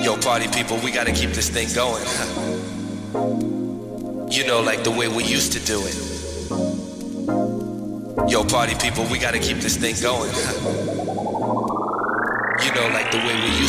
Yo, party people, we gotta keep this thing going. You know, like the way we used to do it. Yo, party people, we gotta keep this thing going. You know, like the way we used to do it.